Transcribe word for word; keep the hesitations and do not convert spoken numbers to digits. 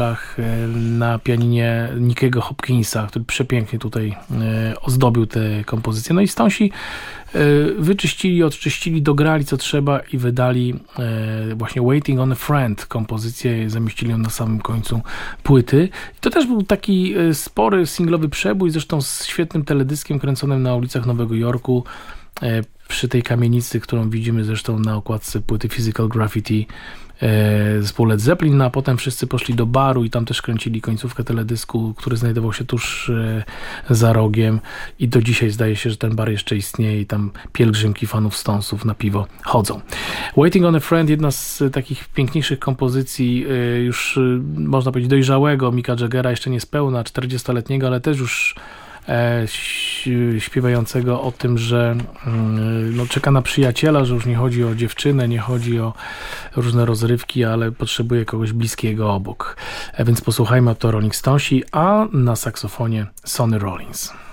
na pianinie Nickiego Hopkinsa, który przepięknie tutaj ozdobił tę kompozycję. No i Stonesi wyczyścili, odczyścili, dograli co trzeba i wydali właśnie Waiting on a Friend, kompozycję, zamieścili ją na samym końcu płyty. I to też był taki spory singlowy przebój, zresztą z świetnym teledyskiem kręconym na ulicach Nowego Jorku, przy tej kamienicy, którą widzimy zresztą na okładce płyty Physical Graffiti zespół Led Zeppelin, no a potem wszyscy poszli do baru i tam też kręcili końcówkę teledysku, który znajdował się tuż za rogiem i do dzisiaj zdaje się, że ten bar jeszcze istnieje i tam pielgrzymki fanów Stonesów na piwo chodzą. Waiting on a Friend, jedna z takich piękniejszych kompozycji już można powiedzieć dojrzałego Micka Jaggera, jeszcze niespełna czterdziestoletniego, ale też już śpiewającego o tym, że no, czeka na przyjaciela, że już nie chodzi o dziewczynę, nie chodzi o różne rozrywki, ale potrzebuje kogoś bliskiego obok. Więc posłuchajmy, to Rolling Stonesi, a na saksofonie Sonny Rollins.